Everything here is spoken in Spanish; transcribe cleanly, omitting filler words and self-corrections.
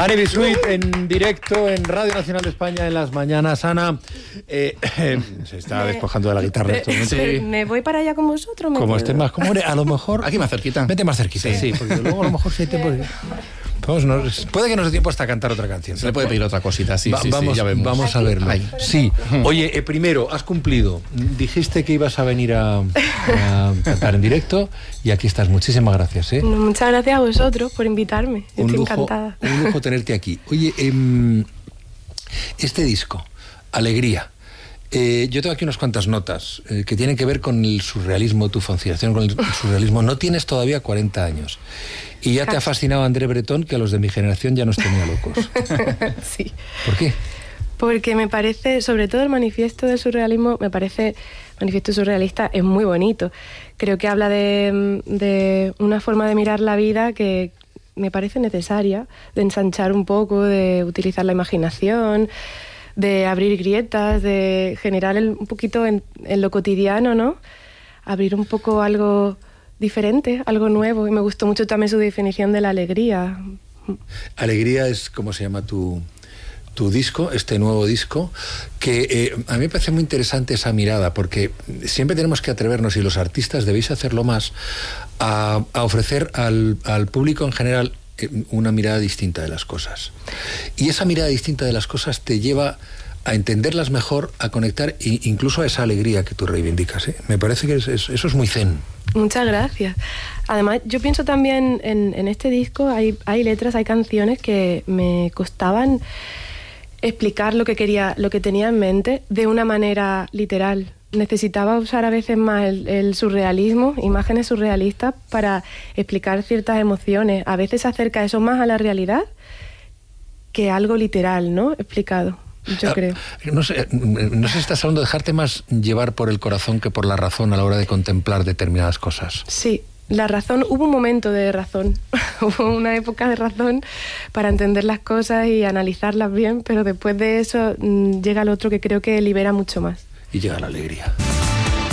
Annie Bisuit en directo en Radio Nacional de España en las mañanas. Ana se está despojando de la guitarra. Sí. ¿Me voy para allá con vosotros? Como estés más cómodo, a lo mejor... Aquí más cerquita. Vete más cerquita, sí, porque luego a lo mejor si hay tiempo... Vamos, puede que nos dé tiempo hasta cantar otra canción. Se le puede pedir otra cosita, sí, vamos, ya vemos. Vamos a verlo. Ahí. Sí. Oye, primero, has cumplido. Dijiste que ibas a venir a cantar en directo y aquí estás. Muchísimas gracias. Muchas gracias a vosotros por invitarme. Estoy encantada. Un lujo tenerte aquí. Oye, este disco, Alegría. Yo tengo aquí unas cuantas notas que tienen que ver con el surrealismo, tu fascinación con el surrealismo. No tienes todavía 40 años y ya te ha fascinado André Breton, que a los de mi generación ya nos tenía locos. Sí. ¿Por qué? Porque me parece, sobre todo el manifiesto del surrealismo, manifiesto surrealista es muy bonito. Creo que habla de una forma de mirar la vida que me parece necesaria, de ensanchar un poco, de utilizar la imaginación, de abrir grietas, de generar un poquito en lo cotidiano, ¿no? Abrir un poco algo diferente, algo nuevo. Y me gustó mucho también su definición de la alegría. Alegría es como se llama tu disco, este nuevo disco, que a mí me parece muy interesante esa mirada, porque siempre tenemos que atrevernos, y los artistas debéis hacerlo más, a ofrecer al público en general una mirada distinta de las cosas. Y esa mirada distinta de las cosas te lleva a entenderlas mejor, a conectar incluso a esa alegría que tú reivindicas. Me parece que eso es muy zen. Muchas gracias. Además, yo pienso también en este disco hay letras, hay canciones que me costaban explicar lo que tenía en mente de una manera literal. Necesitaba usar a veces más el surrealismo, imágenes surrealistas, para explicar ciertas emociones. A veces se acerca eso más a la realidad que algo literal, ¿no? Explicado, yo creo. No sé si estás hablando de dejarte más llevar por el corazón que por la razón a la hora de contemplar determinadas cosas. Sí, la razón, hubo un momento de razón, hubo una época de razón para entender las cosas y analizarlas bien, pero después de eso llega lo otro que creo que libera mucho más. Y llega la alegría.